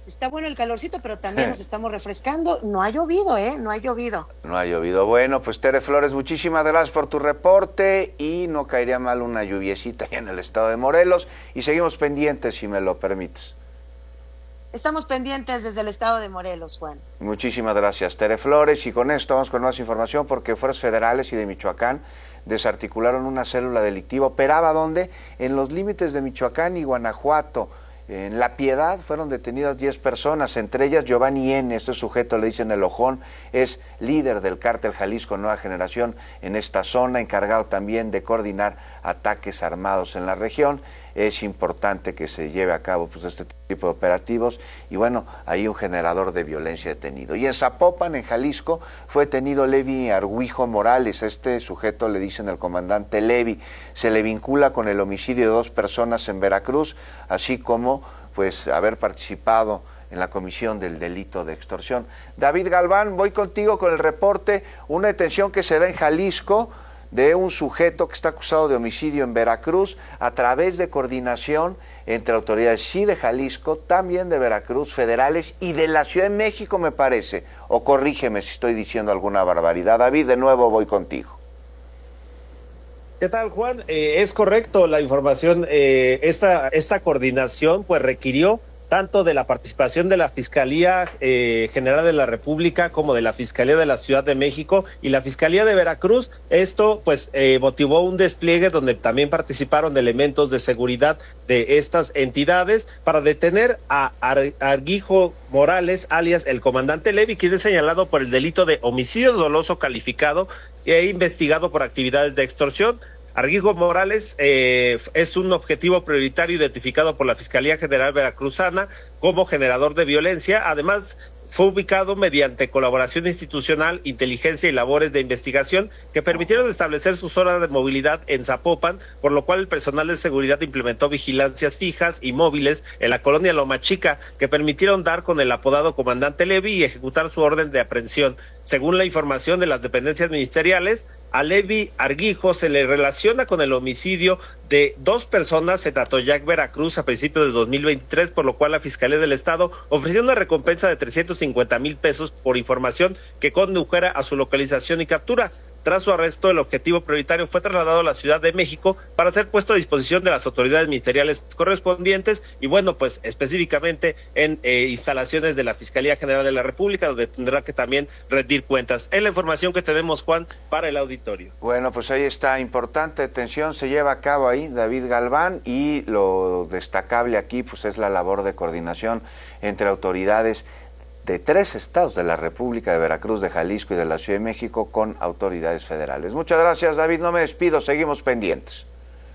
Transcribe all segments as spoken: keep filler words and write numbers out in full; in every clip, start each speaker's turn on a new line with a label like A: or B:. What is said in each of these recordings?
A: Está bueno el calorcito, pero también nos estamos refrescando. No ha llovido, ¿eh? No ha llovido.
B: No ha llovido. Bueno, pues Tere Flores, muchísimas gracias por tu reporte y no caería mal una lluviecita allá en el estado de Morelos y seguimos pendientes, si me lo permites.
A: Estamos pendientes desde el estado de Morelos, Juan.
B: Muchísimas gracias, Tere Flores, y con esto vamos con más información porque fuerzas federales y de Michoacán desarticularon una célula delictiva. ¿Operaba dónde? En los límites de Michoacán y Guanajuato. En La Piedad fueron detenidas diez personas, entre ellas Giovanni N., este sujeto le dicen el Ojón, es líder del cártel Jalisco Nueva Generación en esta zona, encargado también de coordinar ataques armados en la región. Es importante que se lleve a cabo pues este tipo de operativos y bueno, hay un generador de violencia detenido. Y en Zapopan, en Jalisco, fue detenido Levi Argüijo Morales, este sujeto le dicen el comandante Levi, se le vincula con el homicidio de dos personas en Veracruz, así como pues haber participado en la comisión del delito de extorsión. David Galván, voy contigo con el reporte, una detención que se da en Jalisco de un sujeto que está acusado de homicidio en Veracruz a través de coordinación entre autoridades, sí de Jalisco, también de Veracruz, federales y de la Ciudad de México, me parece, o corrígeme si estoy diciendo alguna barbaridad. David, de nuevo voy contigo.
C: ¿Qué tal, Juan? Eh, es correcto la información, eh, esta, esta coordinación pues requirió tanto de la participación de la Fiscalía eh, General de la República como de la Fiscalía de la Ciudad de México y la Fiscalía de Veracruz. Esto pues eh, motivó un despliegue donde también participaron elementos de seguridad de estas entidades para detener a Ar- Argüijo Morales, alias el comandante Levi, quien es señalado por el delito de homicidio doloso calificado e investigado por actividades de extorsión. Argüijo Morales eh, es un objetivo prioritario identificado por la Fiscalía General Veracruzana como generador de violencia. Además, fue ubicado mediante colaboración institucional, inteligencia y labores de investigación que permitieron establecer sus zonas de movilidad en Zapopan, por lo cual el personal de seguridad implementó vigilancias fijas y móviles en la colonia Loma Chica, que permitieron dar con el apodado comandante Levi y ejecutar su orden de aprehensión. Según la información de las dependencias ministeriales, a Levi Argüijo se le relaciona con el homicidio de dos personas en Atoyac, Veracruz, a principios de dos mil veintitrés, por lo cual la Fiscalía del Estado ofreció una recompensa de trescientos cincuenta mil pesos por información que condujera a su localización y captura. Tras su arresto, el objetivo prioritario fue trasladado a la Ciudad de México para ser puesto a disposición de las autoridades ministeriales correspondientes y bueno, pues específicamente en eh, instalaciones de la Fiscalía General de la República, donde tendrá que también rendir cuentas. Es la información que tenemos, Juan, para el auditorio.
B: Bueno, pues ahí está, importante detención, se lleva a cabo ahí David Galván y lo destacable aquí pues es la labor de coordinación entre autoridades de tres estados de la República, de Veracruz, de Jalisco y de la Ciudad de México con autoridades federales. Muchas gracias, David, no me despido, seguimos pendientes.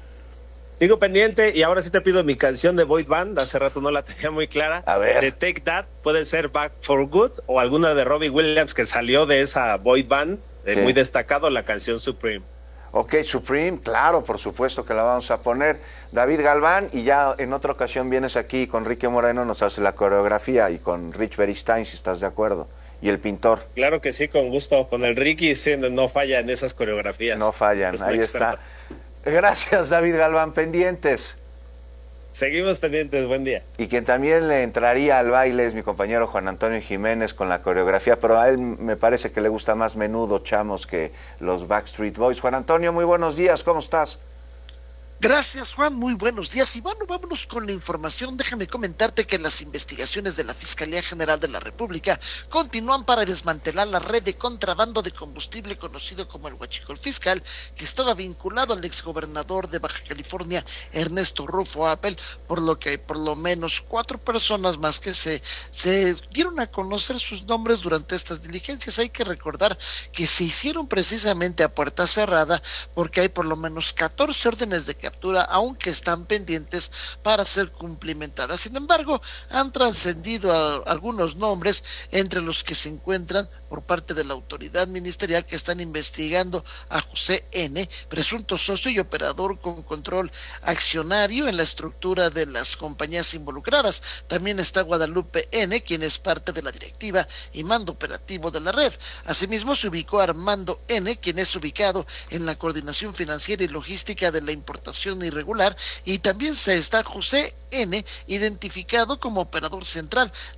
C: Sigo pendiente y ahora sí te pido mi canción de Boy Band, hace rato no la tenía muy clara.
B: A ver.
C: De Take That, puede ser Back for Good o alguna de Robbie Williams que salió de esa Boy Band, de sí. Muy destacado, la canción Supreme.
B: Ok, Supreme, claro, por supuesto que la vamos a poner. David Galván, y ya en otra ocasión vienes aquí con Ricky Moreno, nos hace la coreografía, y con Rich Beristain, si estás de acuerdo, y el pintor.
C: Claro que sí, con gusto. Con el Ricky sí, no falla en esas coreografías.
B: No fallan, ahí está. Gracias, David Galván, pendientes.
C: Seguimos pendientes, buen día.
B: Y quien también le entraría al baile es mi compañero Juan Antonio Jiménez con la coreografía, pero a él me parece que le gusta más Menudo, Chamos, que los Backstreet Boys. Juan Antonio, muy buenos días, ¿cómo estás?
D: Gracias, Juan, muy buenos días. Y bueno, vámonos con la información. Déjame comentarte que las investigaciones de la Fiscalía General de la República continúan para desmantelar la red de contrabando de combustible conocido como el Huachicol Fiscal, que estaba vinculado al exgobernador de Baja California, Ernesto Rufo Appel, por lo que hay por lo menos cuatro personas más que se, se dieron a conocer sus nombres durante estas diligencias. Hay que recordar que se hicieron precisamente a puerta cerrada, porque hay por lo menos catorce órdenes de captura, aunque están pendientes para ser cumplimentadas. Sin embargo, han trascendido a algunos nombres, entre los que se encuentran por parte de la autoridad ministerial que están investigando a José N., presunto socio y operador con control accionario en la estructura de las compañías involucradas. También está Guadalupe N., quien es parte de la directiva y mando operativo de la red. Asimismo, se ubicó a Armando N., quien es ubicado en la coordinación financiera y logística de la importación irregular, y también se está José N., identificado como operador central.